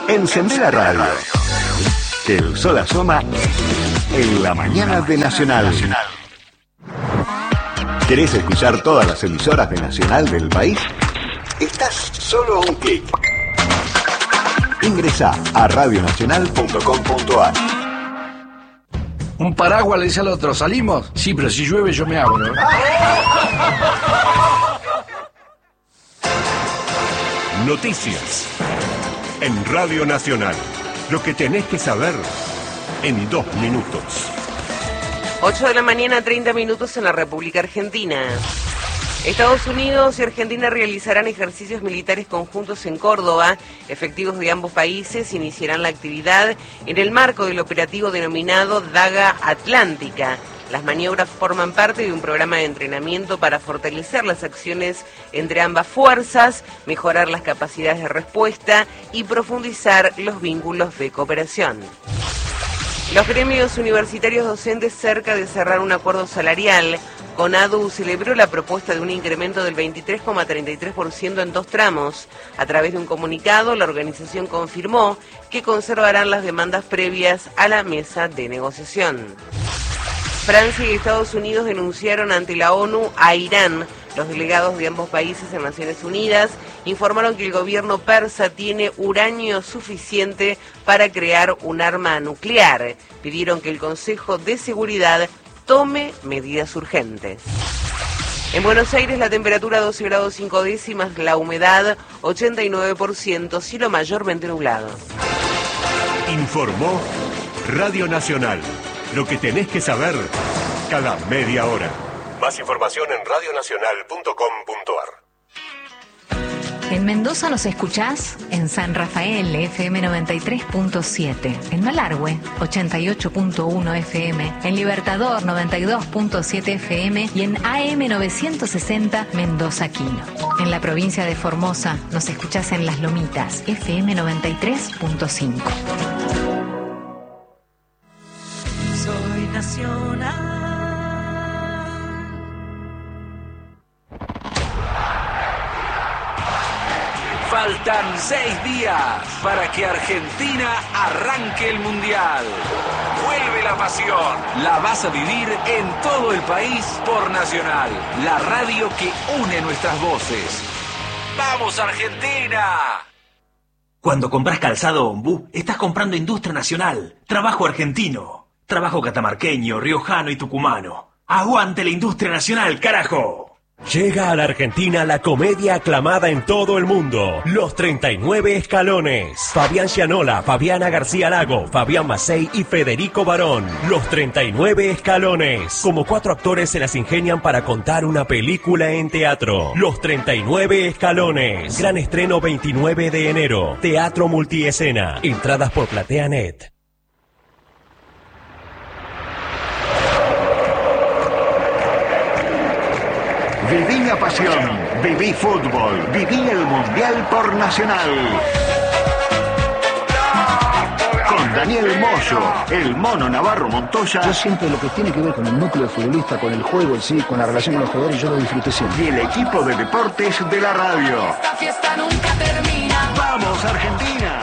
Encendé la radio. Que el sol asoma en la mañana de Nacional. ¿Querés escuchar todas las emisoras de Nacional del país? Estás solo a un clic. Ingresá a radionacional.com.ar. Un paraguas le dice al otro, ¿salimos? Sí, pero si llueve yo me abro. Noticias en Radio Nacional. Lo que tenés que saber en 2 minutos. 8 de la mañana, 30 minutos en la República Argentina. Estados Unidos y Argentina realizarán ejercicios militares conjuntos en Córdoba. Efectivos de ambos países iniciarán la actividad en el marco del operativo denominado Daga Atlántica. Las maniobras forman parte de un programa de entrenamiento para fortalecer las acciones entre ambas fuerzas, mejorar las capacidades de respuesta y profundizar los vínculos de cooperación. Los gremios universitarios docentes cerca de cerrar un acuerdo salarial. CONADU celebró la propuesta de un incremento del 23,33% en 2 tramos. A través de un comunicado, la organización confirmó que conservarán las demandas previas a la mesa de negociación. Francia y Estados Unidos denunciaron ante la ONU a Irán. Los delegados de ambos países en Naciones Unidas informaron que el gobierno persa tiene uranio suficiente para crear un arma nuclear. Pidieron que el Consejo de Seguridad tome medidas urgentes. En Buenos Aires la temperatura 12 grados 5 décimas, la humedad 89%, cielo mayormente nublado. Informó Radio Nacional. Lo que tenés que saber cada media hora. Más información en radionacional.com.ar. En Mendoza nos escuchás en San Rafael, FM 93.7, en Malargüe, 88.1 FM, en Libertador, 92.7 FM y en AM 960, Mendoza Quino. En la provincia de Formosa nos escuchás en Las Lomitas, FM 93.5. Soy nacional. Faltan 6 días para que Argentina arranque el Mundial. Vuelve la pasión. La vas a vivir en todo el país por Nacional, la radio que une nuestras voces. ¡Vamos, Argentina! Cuando compras calzado Ombú, estás comprando industria nacional, trabajo argentino, trabajo catamarqueño, riojano y tucumano. ¡Aguante la industria nacional, carajo! Llega a la Argentina la comedia aclamada en todo el mundo, Los 39 Escalones. Fabián Gianola, Fabiana García Lago, Fabián Macei y Federico Barón. Los 39 Escalones. Como 4 actores se las ingenian para contar una película en teatro. Los 39 Escalones. Gran estreno 29 de enero. Teatro multiescena. Entradas por PlateaNet. Viví la pasión, viví fútbol, viví el Mundial por Nacional. Con Daniel Moyo, el Mono Navarro Montoya. Yo siento lo que tiene que ver con el núcleo de futbolista, con el juego en sí, con la relación con los jugadores, yo lo disfruté siempre. Y el equipo de deportes de la radio. Esta fiesta nunca termina. ¡Vamos, Argentina!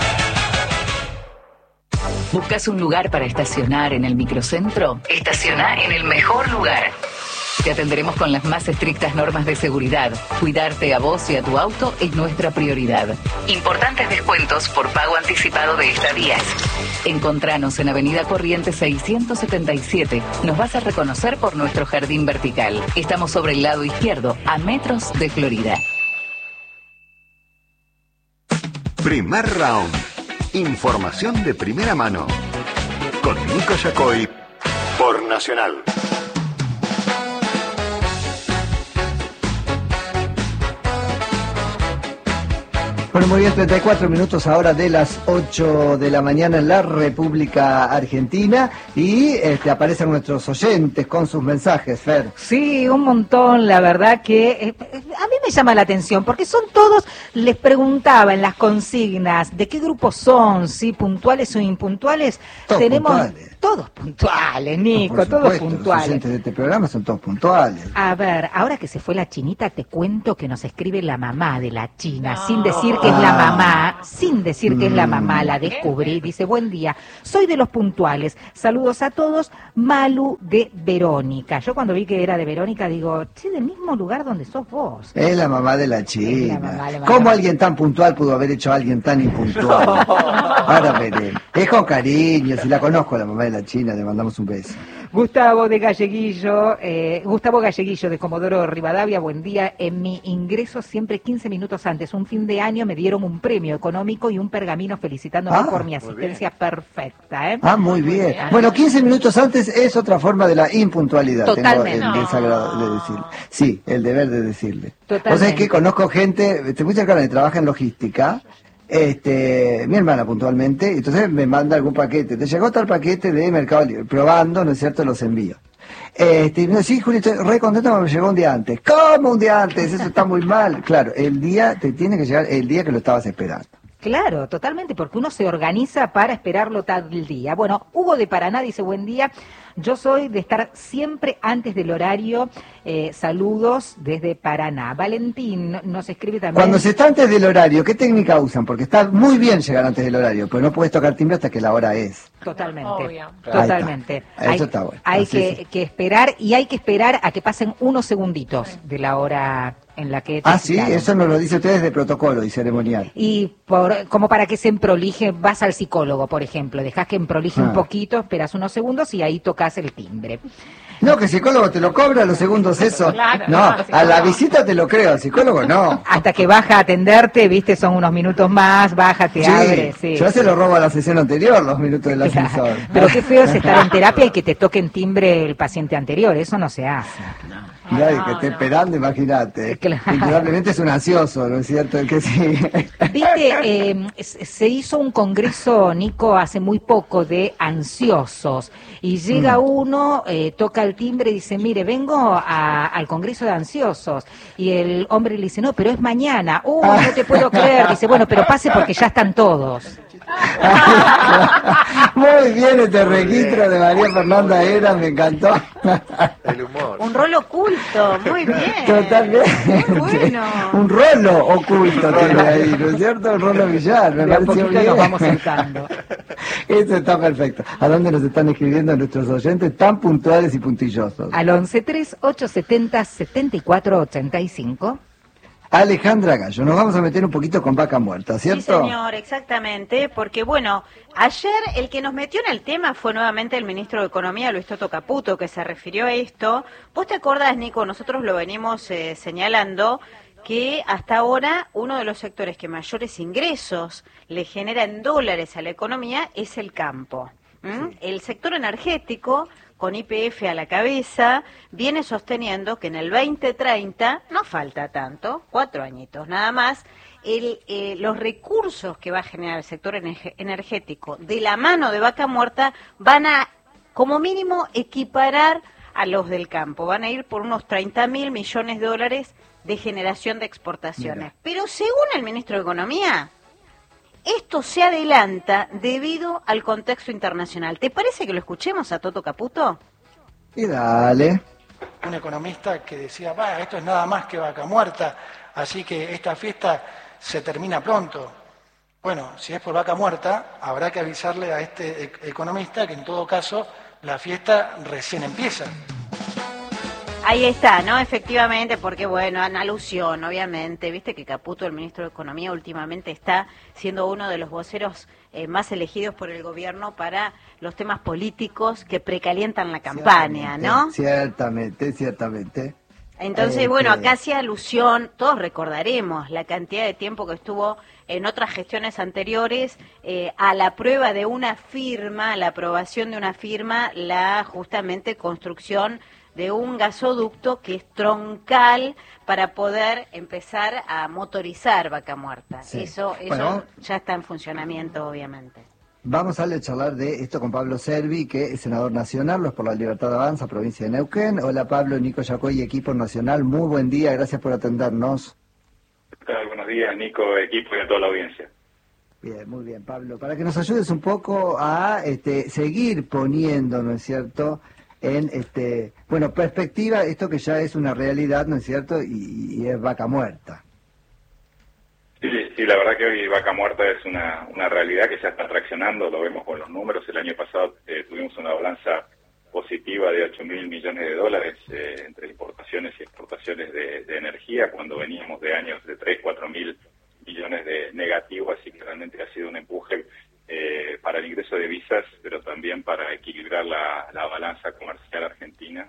¿Buscas un lugar para estacionar en el microcentro? Estaciona en el mejor lugar. Te atenderemos con las más estrictas normas de seguridad. Cuidarte a vos y a tu auto es nuestra prioridad. Importantes descuentos por pago anticipado de estadías. Encontranos en Avenida Corrientes 677. Nos vas a reconocer por nuestro jardín vertical. Estamos sobre el lado izquierdo, a metros de Florida. Primer round. Información de primera mano. Con Nico Yacoy por Nacional. Bueno, muy bien, 34 minutos ahora de las 8 de la mañana en la República Argentina y aparecen nuestros oyentes con sus mensajes, Fer. Sí, un montón, la verdad que a mí me llama la atención porque son todos, les preguntaba en las consignas de qué grupos son, si puntuales o impuntuales. Todos tenemos puntuales. Todos puntuales, Nico, Por todos supuesto, puntuales. Los oyentes de este programa son todos puntuales. A ver, ahora que se fue la chinita, te cuento que nos escribe la mamá de la china, sin decir que es la mamá, sin decir que es la mamá, la descubrí. Dice, buen día, soy de los puntuales. Saludos a todos, Malu de Verónica. Yo cuando vi que era de Verónica digo, sí, del mismo lugar donde sos vos. Es la mamá de la China. La mamá. ¿Cómo alguien tan puntual pudo haber hecho a alguien tan impuntual? Ahora veremos. Es con cariño, si la conozco, la mamá de la China, le mandamos un beso. Gustavo Galleguillo de Comodoro Rivadavia, buen día. En mi ingreso siempre 15 minutos antes, un fin de año, me dieron un premio económico y un pergamino felicitándome por mi asistencia perfecta. Muy bien. Bueno, 15 minutos antes es otra forma de la impuntualidad. Totalmente. Tengo el desagrado de decirle. Sí, el deber de decirle. Totalmente. Vos sabés que conozco gente, muy cercana que trabaja en logística. Mi hermana puntualmente, entonces me manda algún paquete. Te llegó tal paquete de Mercado Libre, probando, ¿no es cierto?, los envíos. Y me dice, sí, Juli, estoy re contento porque me llegó un día antes. ¿Cómo un día antes? Eso está muy mal. Claro, el día te tiene que llegar el día que lo estabas esperando. Claro, totalmente, porque uno se organiza para esperarlo tal día. Bueno, Hugo de Paraná dice, buen día, yo soy de estar siempre antes del horario, saludos desde Paraná. Valentín nos escribe también. Cuando se está antes del horario, ¿qué técnica usan? Porque está muy bien llegar antes del horario, pero no puedes tocar timbre hasta que la hora es. Totalmente, obvio. Totalmente. Eso está bueno. Hay que esperar, y hay que esperar a que pasen unos segunditos de la hora en la que... Sí, eso nos lo dice ustedes de protocolo y ceremonial. Y como para que se emprolije, vas al psicólogo, por ejemplo, dejas que emprolije un poquito, esperas unos segundos y ahí tocas el timbre. No, que el psicólogo te lo cobra los segundos eso. Claro, no, a la visita te lo creo, al psicólogo no. Hasta que baja a atenderte, viste, son unos minutos más, baja, te abre. Sí, yo se lo robo a la sesión anterior, los minutos del ascensor. Pero qué feo es estar en terapia y que te toque en timbre el paciente anterior, eso no se hace. Que esté esperando, imagínate. Claro. Indudablemente es un ansioso, ¿no es cierto? El que sí. Viste, se hizo un congreso, Nico, hace muy poco de ansiosos. Y llega uno, toca el timbre y dice, mire, vengo al congreso de ansiosos. Y el hombre le dice, no, pero es mañana. No te puedo creer. Dice, bueno, pero pase porque ya están todos. Muy bien este registro de María Fernanda Era, me encantó. El humor. Un rol oculto, muy bien. Totalmente. Muy bueno. Un rolo oculto tiene ahí, ¿no es cierto? Un rolo billar, me pareció bien. Nos vamos sentando. Eso está perfecto. ¿A dónde nos están escribiendo nuestros oyentes tan puntuales y puntillosos? Al 1138707485. Alejandra Gallo, nos vamos a meter un poquito con Vaca Muerta, ¿cierto? Sí, señor, exactamente, porque bueno, ayer el que nos metió en el tema fue nuevamente el ministro de Economía, Luis Toto Caputo, que se refirió a esto. ¿Vos te acordás, Nico? Nosotros lo venimos señalando, que hasta ahora uno de los sectores que mayores ingresos le genera en dólares a la economía es el campo. Sí. El sector energético, con YPF a la cabeza, viene sosteniendo que en el 2030, no falta tanto, 4 añitos nada más, los recursos que va a generar el sector energético de la mano de Vaca Muerta van a, como mínimo, equiparar a los del campo. Van a ir por unos 30.000 millones de dólares de generación de exportaciones. Mira. Pero según el ministro de Economía, esto se adelanta debido al contexto internacional. ¿Te parece que lo escuchemos a Toto Caputo? Y dale. Un economista que decía, esto es nada más que Vaca Muerta, así que esta fiesta se termina pronto. Bueno, si es por Vaca Muerta, habrá que avisarle a este economista que en todo caso la fiesta recién empieza. Ahí está, ¿no? Efectivamente, porque bueno, en alusión, obviamente, viste que Caputo, el ministro de Economía, últimamente está siendo uno de los voceros más elegidos por el gobierno para los temas políticos que precalientan la campaña, ¿no? Ciertamente. Entonces, bueno, acá hacía alusión, todos recordaremos la cantidad de tiempo que estuvo en otras gestiones anteriores a la prueba de una firma, la aprobación de una firma, la justamente construcción de un gasoducto que es troncal para poder empezar a motorizar Vaca Muerta. Sí. Eso ya está en funcionamiento, obviamente. Vamos a charlar de esto con Pablo Servi, que es senador nacional, Los por la Libertad Avanza, provincia de Neuquén. Hola Pablo, Nico Yacoy, equipo nacional, muy buen día, gracias por atendernos. Buenos días, Nico, equipo y a toda la audiencia. Bien, muy bien, Pablo. Para que nos ayudes un poco a seguir poniendo, ¿no es cierto?, en perspectiva, esto que ya es una realidad, ¿no es cierto?, y es Vaca Muerta. Sí, sí, la verdad que hoy Vaca Muerta es una realidad que ya está traccionando, lo vemos con los números. El año pasado tuvimos una balanza positiva de 8.000 millones de dólares entre importaciones y exportaciones de energía, cuando veníamos de años de 3.000-4.000 millones de negativo, así que realmente ha sido un empuje para el ingreso de divisas, pero también para equilibrar la balanza comercial argentina.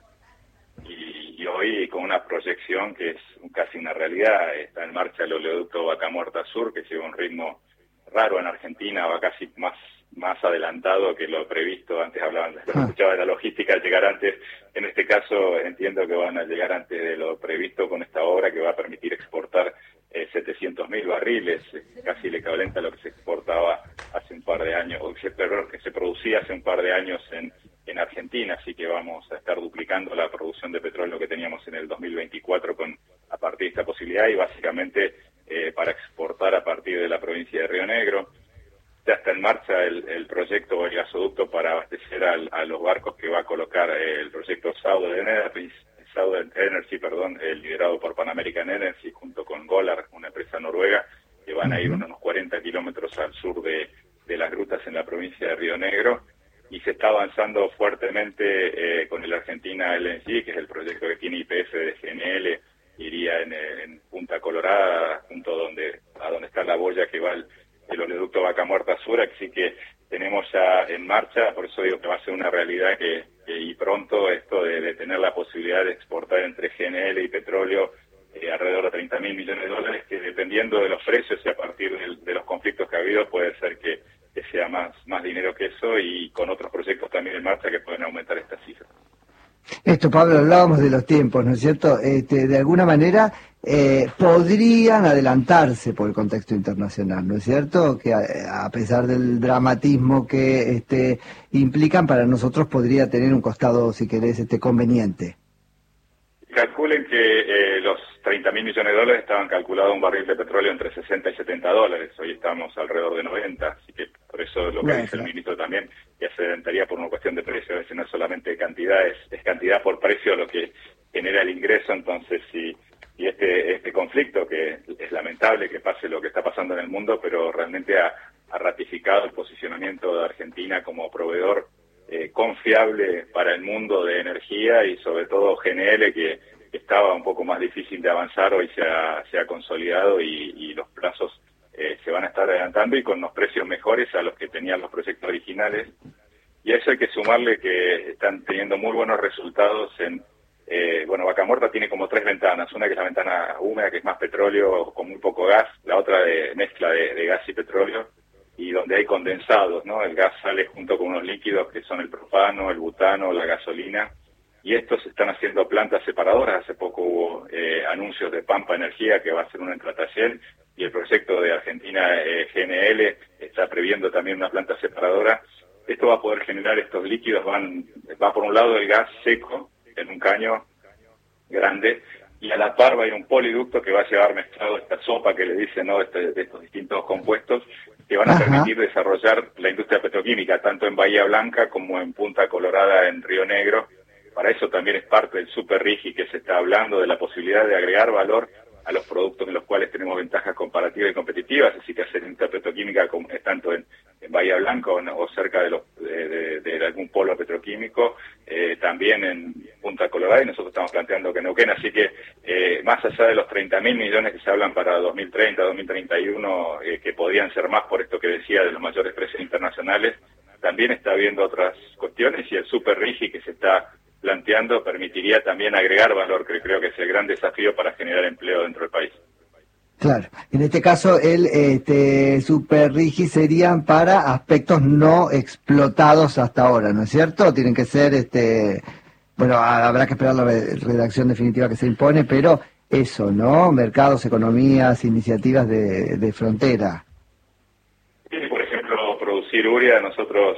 Y hoy con una proyección que es casi una realidad, está en marcha el oleoducto Vaca Muerta Sur, que lleva un ritmo raro en Argentina, va casi más adelantado que lo previsto. Antes escuchaba de la logística, llegar antes. En este caso entiendo que van a llegar antes de lo previsto con esta obra que va a permitir exportar 700.000 barriles, casi el equivalente a lo que se exportaba hace un par de años, que se producía hace un par de años en Argentina, así que vamos a estar duplicando la producción de petróleo que teníamos en el 2024 a partir de esta posibilidad, y básicamente para exportar a partir de la provincia de Río Negro. Ya está en marcha el proyecto o el gasoducto para abastecer a los barcos que va a colocar el proyecto Southern Energy, liderado por Pan American Energy junto con Golar, una empresa noruega, que van a ir unos 40 kilómetros al sur de las grutas en la provincia de Río Negro. Y se está avanzando fuertemente con el Argentina LNG, que es el proyecto que tiene YPF de GNL, iría en Punta Colorada, junto a donde está la boya que va el oleoducto Vaca Muerta Sur, así que tenemos ya en marcha. Por eso digo que va a ser una realidad y pronto esto de tener la posibilidad de exportar entre GNL y petróleo alrededor de 30.000 millones de dólares, que dependiendo de los precios y a partir de los conflictos que ha habido, puede ser que sea más dinero que eso, y con otros proyectos también en marcha que pueden aumentar esta cifra. Esto, Pablo, hablábamos de los tiempos, ¿no es cierto? De alguna manera podrían adelantarse por el contexto internacional, ¿no es cierto? Que a pesar del dramatismo que implican, para nosotros podría tener un costado, si querés, conveniente. Calculen que los 30.000 millones de dólares estaban calculados un barril de petróleo entre 60 y 70 dólares. Hoy estamos alrededor de 90, así que por eso lo que dice el ministro también, que se adelantaría por una cuestión de precio. A veces no es solamente cantidad, es cantidad por precio lo que genera el ingreso. Entonces, si este conflicto, que es lamentable que pase lo que está pasando en el mundo, pero realmente ha ratificado el posicionamiento de Argentina como proveedor confiable para el mundo de energía, y sobre todo GNL, que estaba un poco más difícil de avanzar, hoy se ha consolidado y los plazos se van a estar adelantando y con unos precios mejores a los que tenían los proyectos originales. Y a eso hay que sumarle que están teniendo muy buenos resultados Vaca Muerta tiene como 3 ventanas, una que es la ventana húmeda, que es más petróleo con muy poco gas, la otra de mezcla de gas y petróleo, y donde hay condensados, ¿no? El gas sale junto con unos líquidos que son el propano, el butano, la gasolina, y estos están haciendo plantas separadoras. Hace poco hubo anuncios de Pampa Energía, que va a ser una en Tratayén, y el proyecto de Argentina GNL está previendo también una planta separadora. Esto va a poder generar estos líquidos, va por un lado el gas seco en un caño grande, y a la par va a ir un poliducto que va a llevar mezclado esta sopa que le dicen, ¿no? de estos distintos compuestos que van a permitir desarrollar la industria petroquímica, tanto en Bahía Blanca como en Punta Colorada, en Río Negro. Para eso también es parte del Super RIGI que se está hablando, de la posibilidad de agregar valor a los productos en los cuales tenemos ventajas comparativas y competitivas, así que hacer industria petroquímica tanto en Bahía Blanca o cerca de algún polo petroquímico, también en Punta Colorada, y nosotros estamos planteando que Neuquén, así que más allá de los 30.000 millones que se hablan para 2030, 2031, que podrían ser más por esto que decía de los mayores precios internacionales, también está habiendo otras cuestiones, y el Super RIGI que se está planteando permitiría también agregar valor, que creo que es el gran desafío para generar empleo dentro del país. Claro, en este caso el Super RIGI serían para aspectos no explotados hasta ahora, ¿no es cierto? Tienen que ser, habrá que esperar la redacción definitiva que se impone, pero eso, ¿no? Mercados, economías, iniciativas de frontera. Sí, por ejemplo, producir urea, nosotros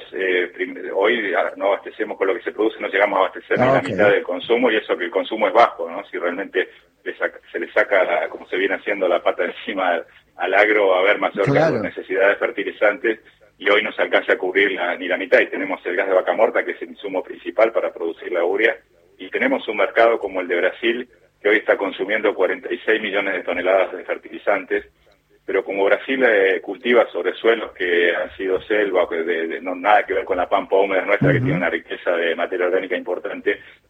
hoy no abastecemos con lo que se produce, no llegamos a abastecer ni la mitad del consumo, y eso que el consumo es bajo, ¿no? Si realmente se le saca, como se viene haciendo, la pata encima al agro, va a haber mayor necesidad de fertilizantes, y hoy no se alcanza a cubrir ni la mitad, y tenemos el gas de Vaca Muerta, que es el insumo principal para producir la urea, y tenemos un mercado como el de Brasil, que hoy está consumiendo 46 millones de toneladas de fertilizantes, pero como Brasil cultiva sobre suelos que han sido selva, no nada que ver con la pampa húmeda nuestra, que tiene una riqueza de materia orgánica importante,